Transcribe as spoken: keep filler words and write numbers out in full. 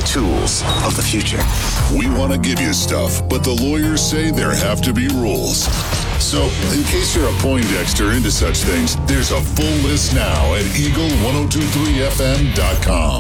tools of the future. We want to give you stuff, but the lawyers say there have to be rules. So, in case you're a Poindexter into such things, there's a full list now at eagle ten twenty-three f m dot com.